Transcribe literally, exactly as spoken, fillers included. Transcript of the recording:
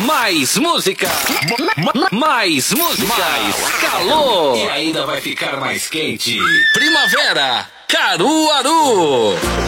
Mais música. Mais música. Mais calor. E ainda vai ficar mais quente. Primavera, Caruaru.